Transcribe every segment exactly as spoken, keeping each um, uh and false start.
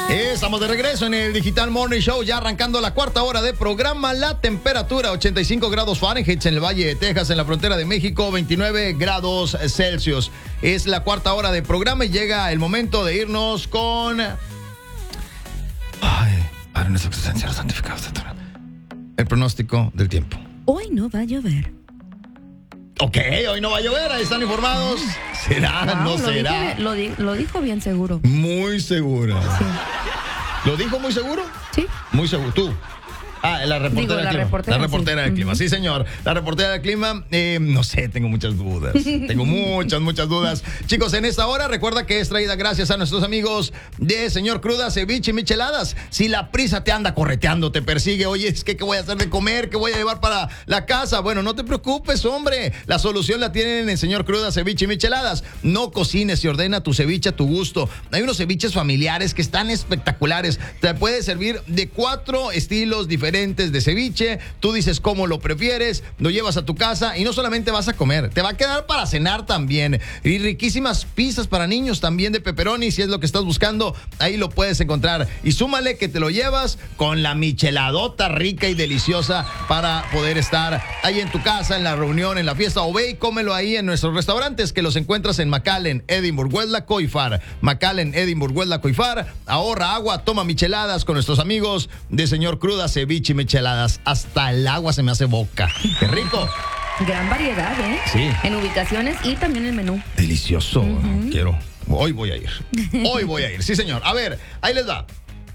Estamos de regreso en el Digital Morning Show, ya arrancando la cuarta hora de programa. La temperatura ochenta y cinco grados Fahrenheit en el Valle de Texas, en la frontera de México, veintinueve grados Celsius. Es la cuarta hora de programa y llega el momento de irnos con... Ay, Padre nuestro que estás en el cielo, santificado sea tu nombre. El pronóstico del tiempo. Hoy no va a llover. Ok, hoy no va a llover, ahí están informados. ¿Será? Wow, ¿No lo será? Dije, lo, di, lo dijo bien seguro. Muy segura. Sí. ¿Lo dijo muy seguro? Sí. Muy seguro. ¿Tú? Ah, la reportera Digo, del la clima. reportera, la reportera sí. del clima, sí, señor. La reportera del clima, eh, no sé, tengo muchas dudas. Tengo muchas, muchas dudas. Chicos, en esta hora, recuerda que es traída gracias a nuestros amigos de Señor Cruda, Ceviche y Micheladas. Si la prisa te anda correteando, te persigue, oye, es que ¿qué voy a hacer de comer? ¿Qué voy a llevar para la casa? Bueno, no te preocupes, hombre. La solución la tienen en Señor Cruda, Ceviche y Micheladas. No cocines y ordena tu ceviche a tu gusto. Hay unos ceviches familiares que están espectaculares. Te puede servir de cuatro estilos diferentes de ceviche. Tú dices cómo lo prefieres, lo llevas a tu casa y no solamente vas a comer, te va a quedar para cenar también. Y riquísimas pizzas para niños también de pepperoni, si es lo que estás buscando, ahí lo puedes encontrar. Y súmale que te lo llevas con la micheladota rica y deliciosa para poder estar ahí en tu casa, en la reunión, en la fiesta, o ve y cómelo ahí en nuestros restaurantes que los encuentras en McAllen, Edinburgh, Westlaco Coifar. McAllen, Edinburgh, Westlaco Coifar. Ahorra agua, toma micheladas con nuestros amigos de Señor Cruda, Ceviche y Micheladas. Hasta el agua se me hace boca. ¡Qué rico! Gran variedad, ¿eh? Sí. En ubicaciones y también el menú. Delicioso. Uh-huh. Quiero. Hoy voy a ir. Hoy voy a ir. Sí, señor. A ver, ahí les va.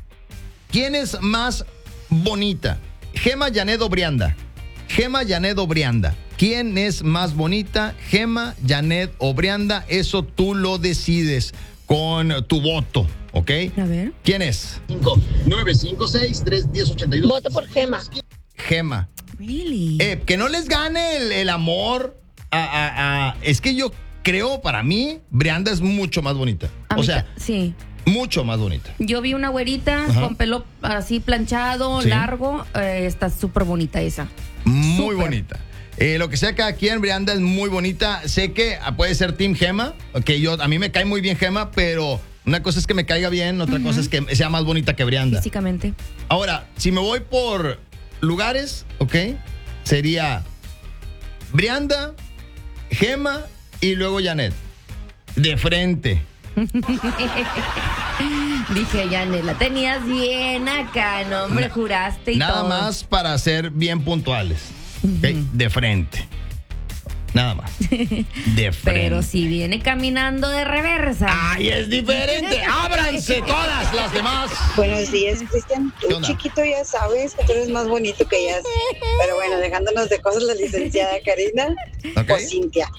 ¿Quién es más bonita? Gema, Janet o Brianda. Gema, Janet o Brianda. ¿Quién es más bonita? Gema, Janet o Brianda. Eso tú lo decides con tu voto, ¿ok? A ver. ¿Quién es? cinco nueve cinco seis tres uno cero ocho dos. Voto por Gema. Gema. Really? Eh, que no les gane el, el amor a, a, a... Es que yo creo, para mí, Brianda es mucho más bonita. A o mí sea, ta- sí. mucho más bonita. Yo vi una güerita Ajá. con pelo así planchado, Sí. largo. Eh, está súper bonita esa. Muy Súper. bonita. Eh, lo que sea cada quien, Brianda es muy bonita. Sé que ah, puede ser Team Gema, que yo, a mí me cae muy bien Gema, pero una cosa es que me caiga bien, otra uh-huh. cosa es que sea más bonita que Brianda. Físicamente. Ahora, si me voy por lugares, ¿ok? Sería Brianda, Gema y luego Janet. De frente. Dije, Janet, la tenías bien acá, no, hombre, Na- juraste y Nada todo. más para ser bien puntuales. ¿Ok? De frente. Nada más. De frente. Pero si viene caminando de reversa. ¡Ay, es diferente! ¡Ábranse todas las demás! Buenos días, Cristian. ¿Qué Tú, onda? chiquito, ya sabes que tú eres más bonito que ellas. Pero bueno, dejándonos de cosas, la licenciada Karina Ok. o Cintia.